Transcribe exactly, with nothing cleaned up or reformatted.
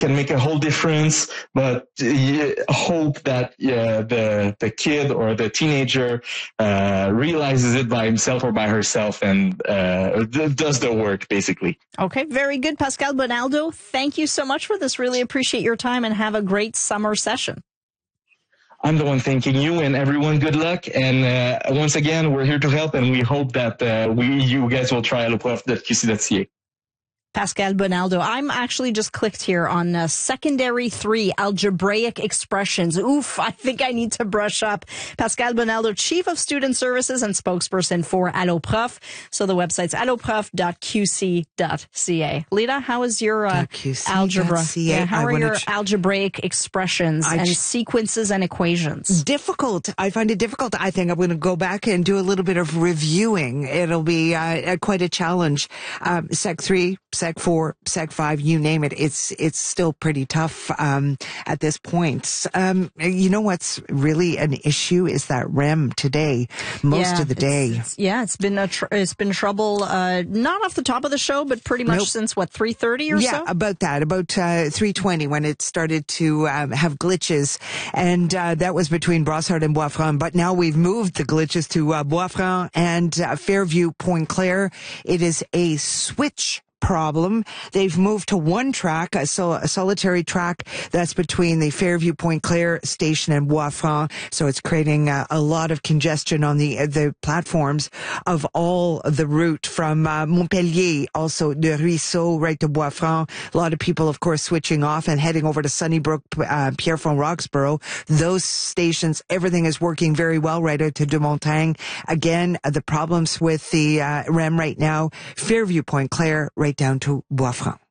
can make a whole difference, but uh, hope that uh, the the kid or the teenager uh, realizes it by himself or by herself and uh, does the work, basically. Okay, very good. Pascal Bonaldo, thank you so much for this. Really appreciate your time and have a great summer session. I'm the one thanking you, and everyone, good luck. And uh, once again, we're here to help, and we hope that uh, we you guys will try alloprof dot q c dot c a. Pascal Bonaldo. I'm actually just clicked here on uh, secondary three algebraic expressions. Oof, I think I need to brush up. Pascal Bonaldo, Chief of Student Services and spokesperson for Alloprof. So the website's alloprof dot q c dot c a. Lita, how is your uh, algebra? Yeah, how are your algebraic expressions I and j- sequences and equations? Difficult. I find it difficult. I think I'm going to go back and do a little bit of reviewing. It'll be uh, quite a challenge. Um, Sec three, Sec four, Sec five, you name it. It's it's still pretty tough um, at this point. Um, you know what's really an issue is that R E M today, most yeah, of the day. It's, it's, yeah, it's been a tr- it's been trouble. Uh, not off the top of the show, but pretty much nope. since what three thirty or yeah, so. Yeah, about that, about uh, three twenty when it started to um, have glitches, and uh, that was between Brossard and Bois-Franc. But now we've moved the glitches to uh, Bois-Franc and uh, Fairview Pointe Claire. It is a switch problem. They've moved to one track, a, sol- a solitary track that's between the Fairview Pointe Claire station and Bois-Franc. So it's creating uh, a lot of congestion on the the platforms of all the route from uh, Montpellier, also de Ruisseau, right to Bois-Franc. A lot of people, of course, switching off and heading over to Sunnybrook, uh, Pierrefonds, Roxborough. Those stations, everything is working very well right out to De Montagne. Again, uh, the problems with the uh, R E M right now, Fairview Pointe Claire, right down to Bois-Franc.